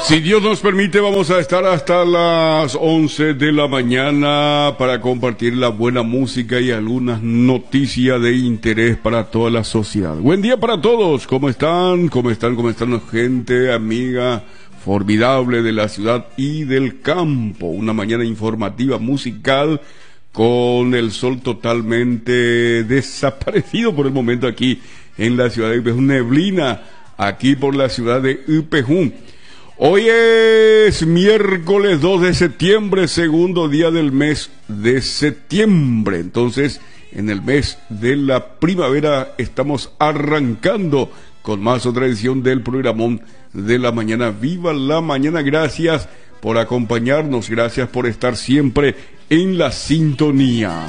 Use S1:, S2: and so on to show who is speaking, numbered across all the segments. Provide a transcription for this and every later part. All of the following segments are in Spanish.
S1: Si Dios nos permite, vamos a estar hasta las 11 de la mañana para compartir la buena música y algunas noticias de interés para toda la sociedad. Buen día para todos. ¿Cómo están? ¿Cómo están gente, amiga formidable de la ciudad y del campo? Una mañana informativa, musical, con el sol totalmente desaparecido por el momento aquí en la ciudad de Upejún. Neblina aquí por la ciudad de Upejún. Hoy es miércoles 2 de septiembre, segundo día del mes de septiembre. Entonces, en el mes de la primavera estamos arrancando con más otra edición del programón de la mañana. ¡Viva la mañana! Gracias por acompañarnos, gracias por estar siempre en la sintonía.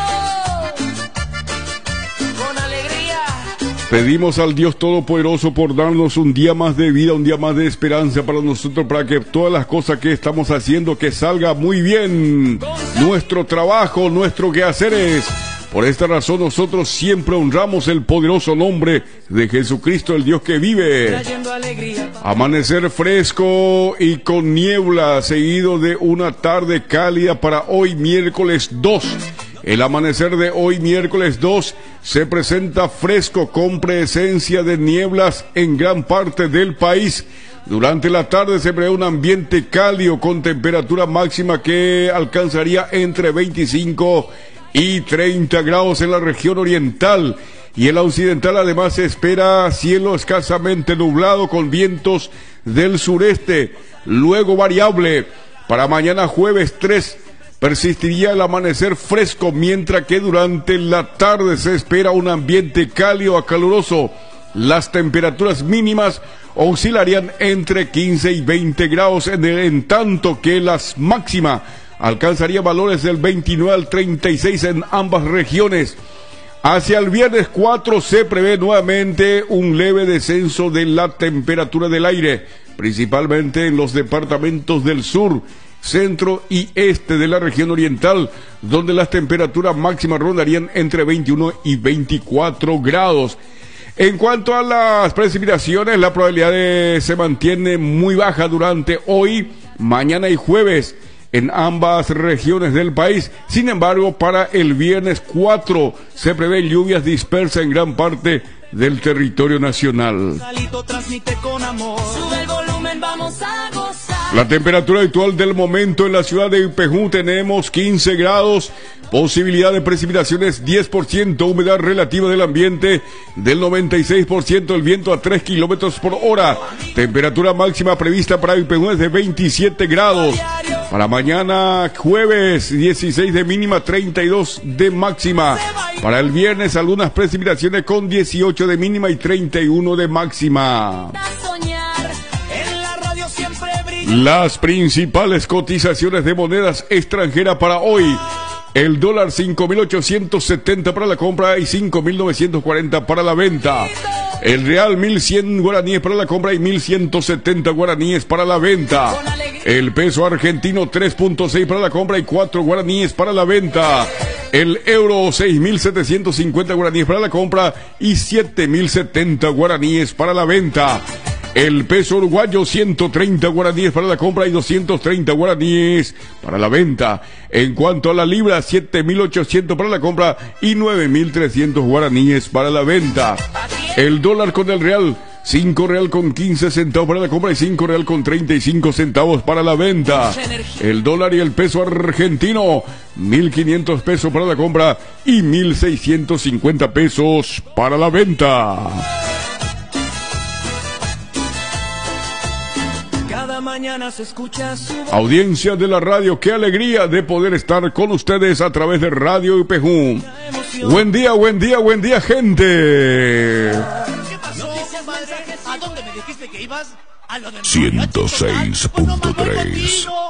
S1: Pedimos al Dios Todopoderoso por darnos un día más de vida, un día más de esperanza para nosotros, para que todas las cosas que estamos haciendo, que salga muy bien nuestro trabajo, nuestro quehaceres. Por esta razón nosotros siempre honramos el poderoso nombre de Jesucristo, el Dios que vive. Amanecer fresco y con niebla, seguido de una tarde cálida para hoy miércoles 2. El amanecer de hoy, miércoles 2, se presenta fresco con presencia de nieblas en gran parte del país. Durante la tarde se prevé un ambiente cálido con temperatura máxima que alcanzaría entre 25 y 30 grados en la región oriental. Y en la occidental además se espera cielo escasamente nublado con vientos del sureste, luego variable. Para mañana jueves 3, persistiría el amanecer fresco, mientras que durante la tarde se espera un ambiente cálido a caluroso. Las temperaturas mínimas oscilarían entre 15 y 20 grados, en tanto que las máximas alcanzarían valores del 29 al 36 en ambas regiones. Hacia el viernes 4 se prevé nuevamente un leve descenso de la temperatura del aire, principalmente en los departamentos del sur, centro y este de la región oriental, donde las temperaturas máximas rondarían entre 21 y 24 grados. En cuanto a las precipitaciones, la probabilidad se mantiene muy baja durante hoy, mañana y jueves en ambas regiones del país. Sin embargo, para el viernes 4 se prevé lluvias dispersas en gran parte del territorio nacional. La temperatura actual del momento en la ciudad de Upejún tenemos 15 grados, posibilidad de precipitaciones 10%, humedad relativa del ambiente del 96%, el viento a 3 kilómetros por hora. Temperatura máxima prevista para Upejún es de 27 grados. Para mañana jueves 16 de mínima, 32 de máxima. Para el viernes algunas precipitaciones con 18 de mínima y 31 de máxima. Las principales cotizaciones de monedas extranjeras para hoy: el dólar 5.870 para la compra y 5.940 para la venta. El real 1.100 guaraníes para la compra y 1.170 guaraníes para la venta. El peso argentino 3.6 para la compra y 4 guaraníes para la venta. El euro 6.750 guaraníes para la compra y 7.070 guaraníes para la venta. El peso uruguayo 130 guaraníes para la compra y 230 guaraníes para la venta. En cuanto a la libra, 7.800 para la compra y 9.300 guaraníes para la venta. El dólar con el real, 5 real con 15 centavos para la compra y 5 real con 35 centavos para la venta. El dólar y el peso argentino, 1.500 pesos para la compra y 1.650 pesos para la venta.
S2: Mañana se escucha su voz.
S1: Audiencia de la radio, qué alegría de poder estar con ustedes a través de Radio Upejún. Buen día, gente.
S2: ¿Qué pasó? ¿A dónde me dijiste que ibas? A lo de
S1: 106.3